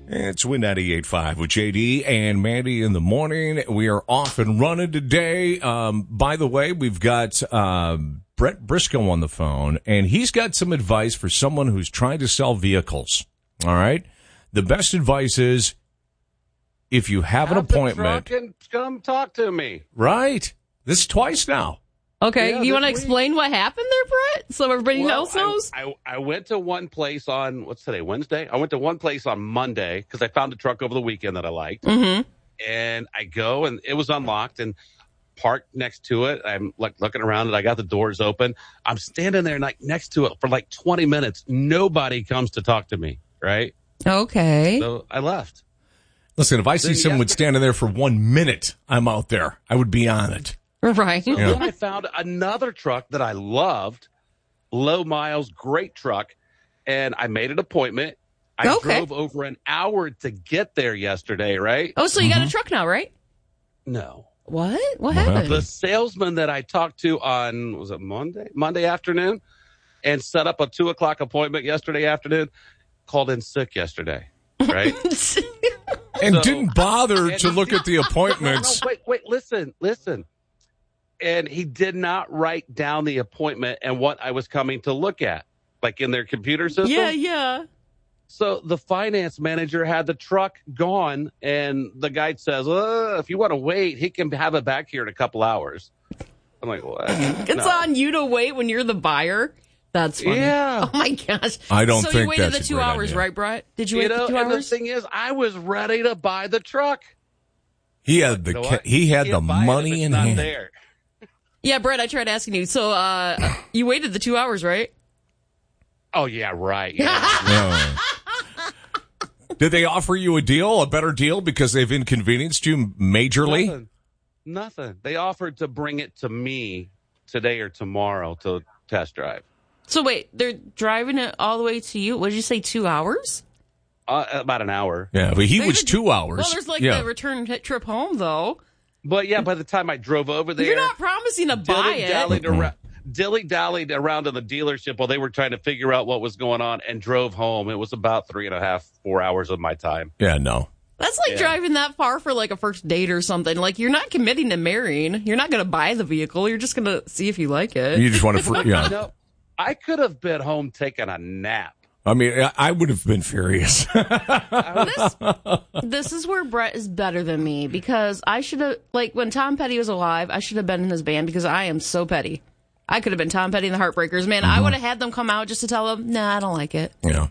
It's Win 98.5 with JD and Mandy in the morning. We are off and running today. By the way, we've got Brett Briscoe on the phone, and he's got some advice for someone who's trying to sell vehicles. All right? The best advice is if you have an appointment. The truck and come talk to me. Right. This is twice now. Okay, Yeah, you want to week. explain what happened there, Brett? So everybody else knows? I went to one place on, what's today, Wednesday? I went to one place on Monday because I found a truck over the weekend that I liked. Mm-hmm. And I go, and it was unlocked and parked next to it. I'm looking around, and I got the doors open. I'm standing there next to it for 20 minutes. Nobody comes to talk to me, right? Okay. So I left. Listen, if I see someone standing there for 1 minute, I'm out there. I would be on it. Right. So then I found another truck that I loved, low miles, great truck, and I made an appointment. I drove over an hour to get there yesterday, right? Oh, so you got a truck now, right? No. What? What happened? The salesman that I talked to on, was it Monday afternoon, and set up a 2:00 appointment yesterday afternoon, called in sick yesterday, right? And didn't bother to look at the appointments. No, wait, listen. And he did not write down the appointment and what I was coming to look at, in their computer system. Yeah. So the finance manager had the truck gone, and the guy says, if you want to wait, he can have it back here in a couple hours. I'm like, what? It's on you to wait when you're the buyer. That's funny. Yeah. Oh, my gosh. I don't so think you waited that's the a 2 great hours, idea. right, Brett? Did you wait the 2 And the hours? thing is, I was ready to buy the truck. He had the money in hand. There. Yeah, Brett, I tried asking you. So you waited the 2 hours, right? Oh, yeah, right. Yeah. Yeah. Did they offer you a better deal because they've inconvenienced you majorly? Nothing. They offered to bring it to me today or tomorrow to test drive. So wait, they're driving it all the way to you? What did you say, 2 hours? About an hour. Yeah, but he was 2 hours. Well, there's the return trip home, though. But yeah, by the time I drove over there, you're not promising to buy it. Dilly-dallied around in the dealership while they were trying to figure out what was going on and drove home. It was about 3.5, 4 hours of my time. Yeah, no. That's like driving that far for a first date or something. You're not committing to marrying. You're not going to buy the vehicle. You're just going to see if you like it. You just want to, No, I could have been home taking a nap. I mean, I would have been furious. This is where Brett is better than me because I should have, when Tom Petty was alive, I should have been in his band because I am so petty. I could have been Tom Petty and the Heartbreakers. Man, I would have had them come out just to tell them, nah, I don't like it. Yeah.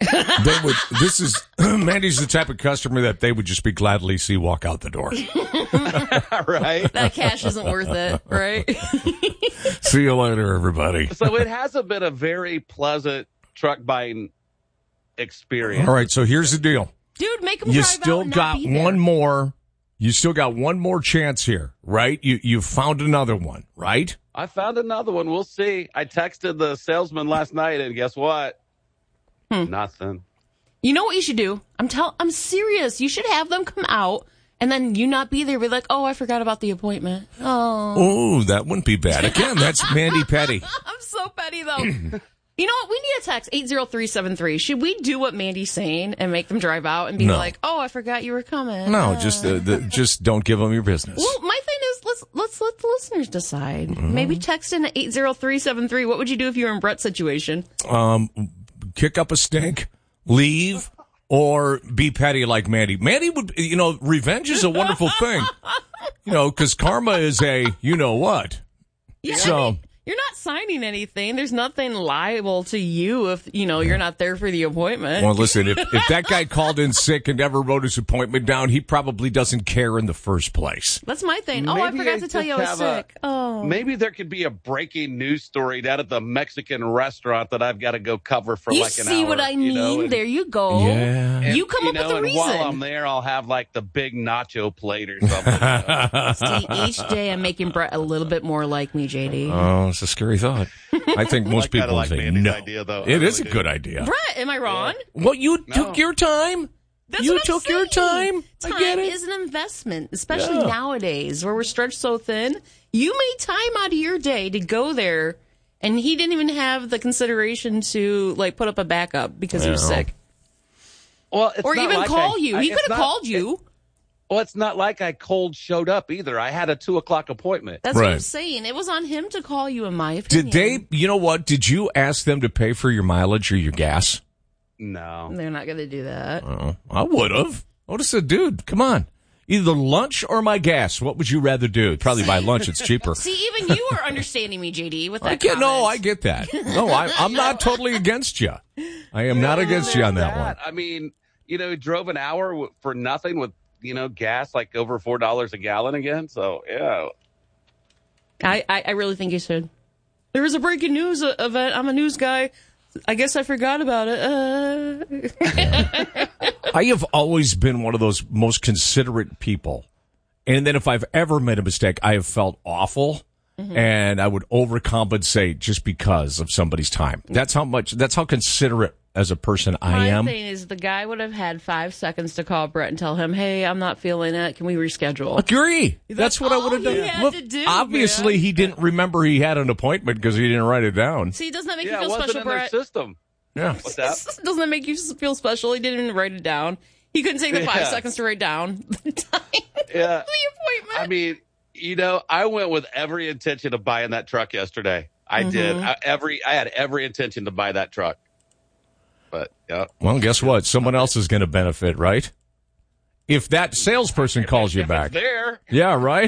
Mandy's the type of customer that they would just be gladly see walk out the door. Right? That cash isn't worth it, right? See you later, everybody. So it hasn't been a very pleasant truck buying experience. All right, so here's the deal. Dude, make them You drive still out and got not be there. one more. You still got one more chance here, right? You found another one, right? I found another one. We'll see. I texted the salesman last night, and guess what? Nothing. You know what you should do? I'm serious. You should have them come out, and then you not be there. Be like, oh, I forgot about the appointment. Oh, that wouldn't be bad. Again, that's Mandy Petty. I'm so petty though. You know what? We need a text 80373. Should we do what Mandy's saying and make them drive out and be like, "Oh, I forgot you were coming"? No, just don't give them your business. Well, my thing is let's let the listeners decide. Maybe text in 80373. What would you do if you were in Brett's situation? Kick up a stink, leave, or be petty like Mandy. Mandy would, revenge is a wonderful thing, because karma is a what. Yeah, so. You're not signing anything. There's nothing liable to you if, you're not there for the appointment. Well, listen, if that guy called in sick and never wrote his appointment down, he probably doesn't care in the first place. That's my thing. I forgot to tell you I was sick. Maybe there could be a breaking news story down at the Mexican restaurant that I've got to go cover for an hour. You see what I mean? There you go. Yeah. And, you come up with a reason. While I'm there, I'll have the big nacho plate or something. See, each day I'm making Brett a little bit more like me, JD. Oh, it's a scary thought. I think most people would say no. Idea, though. It is a good idea. Brett, am I wrong? Well, you took your time. That's you what I'm took your saying. time. I get it. Time is an investment, especially nowadays where we're stretched so thin. You made time out of your day to go there, and he didn't even have the consideration to put up a backup because he was sick. Well, it's or not even like call you. He it's could have not- called you. Well, it's not like I cold showed up either. I had a 2:00 appointment. That's what I'm Right. saying. It was on him to call you, in my opinion. Did they, you know what? Did you ask them to pay for your mileage or your gas? No. They're not going to do that. Oh, I would have. I would have said, dude, come on. Either lunch or my gas. What would you rather do? Probably buy lunch. It's cheaper. See, even you are understanding me, JD, with that I get, no, comment. I get that. No, I'm not totally against you. I am not against you on that one. I mean, he drove an hour for nothing with, gas like over $4 a gallon again. So, yeah. I really think you should. There was a breaking news event. I'm a news guy. I guess I forgot about it. I have always been one of those most considerate people. And then if I've ever made a mistake, I have felt awful. And I would overcompensate just because of somebody's time. That's how considerate as a person I am. My thing is, the guy would have had 5 seconds to call Brett and tell him, hey, I'm not feeling it. Can we reschedule? Agree. That's what I would have all done. you had to do, obviously, man. he didn't remember he had an appointment because he didn't write it down. See, doesn't that make Yeah, you it feel wasn't special, in their Brett? system. Yeah. What's that? Doesn't that make you feel special? He didn't even write it down. He couldn't take the 5 Yeah. seconds to write down the time. Yeah. The appointment. I mean, I went with every intention of buying that truck yesterday. I did. I had every intention to buy that truck. But, yeah. Well, guess what? Someone else is going to benefit, right? If that salesperson calls you If back. it's there. Yeah, right?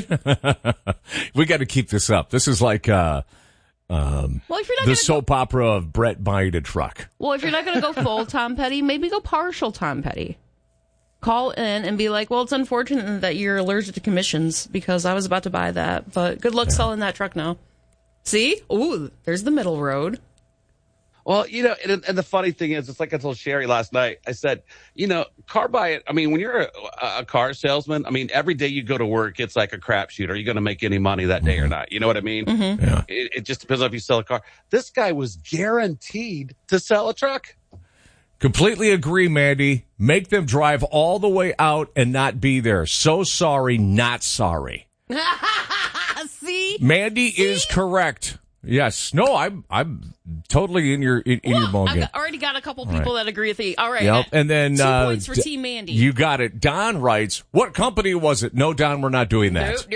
We got to keep this up. This is like well, if you're not the gonna soap opera of Brett buying a truck. Well, if you're not going to go full Tom Petty, maybe go partial Tom Petty. Call in and be like, well, it's unfortunate that you're allergic to commissions because I was about to buy that, but good luck selling that truck now. See? Ooh, there's the middle road. Well, and the funny thing is, it's like I told Sherry last night. I said, car buying, I mean, when you're a car salesman, I mean, every day you go to work, it's like a crapshoot. Are you going to make any money that day or not? You know what I mean? Yeah. It just depends on if you sell a car. This guy was guaranteed to sell a truck. Completely agree, Mandy. Make them drive all the way out and not be there. So sorry, not sorry. See? Mandy is correct. Yes. No, I'm totally in your ball game. I've already got a couple people that agree with me. All right. Yep. And then 2 points for Team Mandy. You got it. Don writes, what company was it? No, Don, we're not doing that.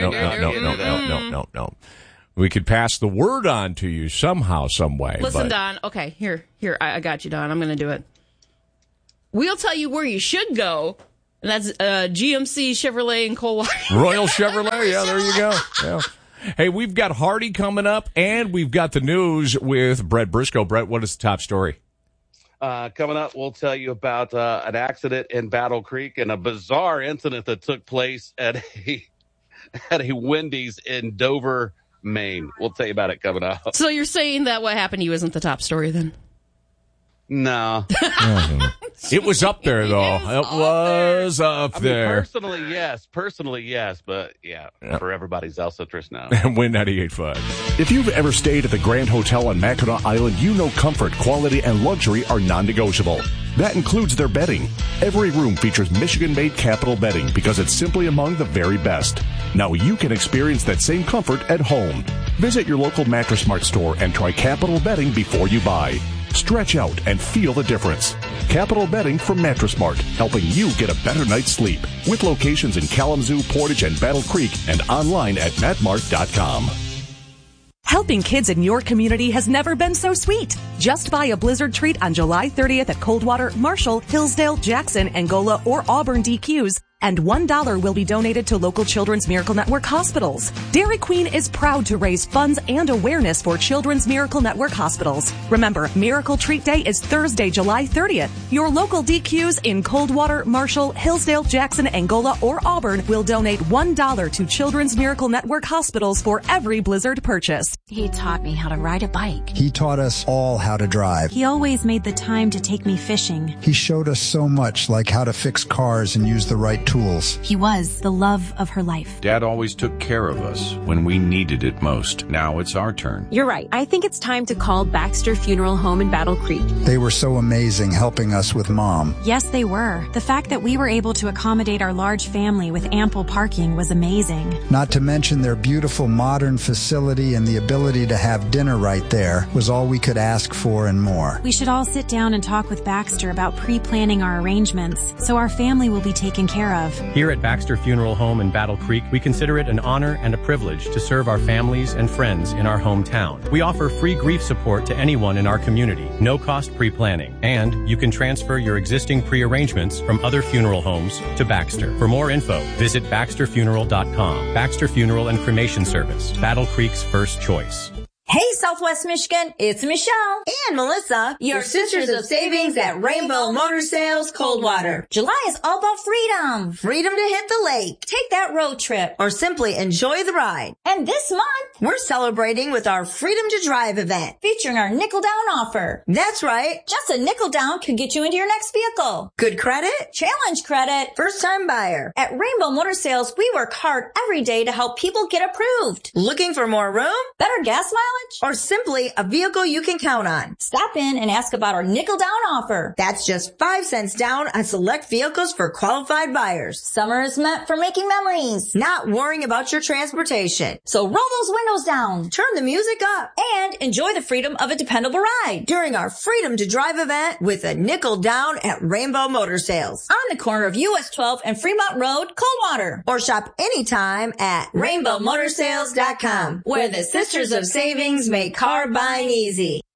No. We could pass the word on to you somehow, some way. Listen, but Don. Okay, here. I got you, Don. I'm going to do it. We'll tell you where you should go, and that's GMC Chevrolet in Coldwater. Royal Chevrolet. Yeah, there you go. Yeah. Hey, we've got Hardy coming up, and we've got the news with Brett Briscoe. Brett, what is the top story? Coming up, we'll tell you about an accident in Battle Creek and a bizarre incident that took place at a Wendy's in Dover, Maine. We'll tell you about it coming up. So you're saying that what happened to you isn't the top story then? No. It was up there, though. It was up there. Personally, yes. But, yeah, for everybody's else interest now. Win 98.5. If you've ever stayed at the Grand Hotel on Mackinac Island, you know comfort, quality, and luxury are non-negotiable. That includes their bedding. Every room features Michigan-made Capital bedding because it's simply among the very best. Now you can experience that same comfort at home. Visit your local Mattress Mart store and try Capital bedding before you buy. Stretch out and feel the difference. Capital Bedding from Mattress Mart, helping you get a better night's sleep. With locations in Kalamazoo, Portage, and Battle Creek, and online at matmart.com. Helping kids in your community has never been so sweet. Just buy a Blizzard treat on July 30th at Coldwater, Marshall, Hillsdale, Jackson, Angola, or Auburn DQs, and $1 will be donated to local Children's Miracle Network hospitals. Dairy Queen is proud to raise funds and awareness for Children's Miracle Network hospitals. Remember, Miracle Treat Day is Thursday, July 30th. Your local DQs in Coldwater, Marshall, Hillsdale, Jackson, Angola, or Auburn will donate $1 to Children's Miracle Network hospitals for every Blizzard purchase. He taught me how to ride a bike. He taught us all how to drive. He always made the time to take me fishing. He showed us so much, like how to fix cars and use the right tools. He was the love of her life. Dad always took care of us when we needed it most. Now it's our turn. You're right. I think it's time to call Baxter Funeral Home in Battle Creek. They were so amazing helping us with Mom. Yes, they were. The fact that we were able to accommodate our large family with ample parking was amazing. Not to mention their beautiful modern facility and the ability to have dinner right there was all we could ask for and more. We should all sit down and talk with Baxter about pre-planning our arrangements so our family will be taken care of. Here at Baxter Funeral Home in Battle Creek, we consider it an honor and a privilege to serve our families and friends in our hometown. We offer free grief support to anyone in our community, no cost pre-planning, and you can transfer your existing pre-arrangements from other funeral homes to Baxter. For more info, visit baxterfuneral.com. Baxter Funeral and Cremation Service, Battle Creek's first choice. Hey, Southwest Michigan, it's Michelle and Melissa, your Sisters of Savings at Rainbow Motor Sales Coldwater. July is all about freedom. Freedom to hit the lake, take that road trip, or simply enjoy the ride. And this month, we're celebrating with our Freedom to Drive event, featuring our nickel down offer. That's right. Just a nickel down could get you into your next vehicle. Good credit, challenge credit, first time buyer. At Rainbow Motor Sales, we work hard every day to help people get approved. Looking for more room? Better gas mileage? Or simply a vehicle you can count on? Stop in and ask about our nickel down offer. That's just 5 cents down on select vehicles for qualified buyers. Summer is meant for making memories, not worrying about your transportation. So roll those windows down, turn the music up, and enjoy the freedom of a dependable ride during our Freedom to Drive event with a nickel down at Rainbow Motor Sales on the corner of US 12 and Fremont Road, Coldwater. Or shop anytime at rainbowmotorsales.com, where the Sisters of Savings make car buying easy.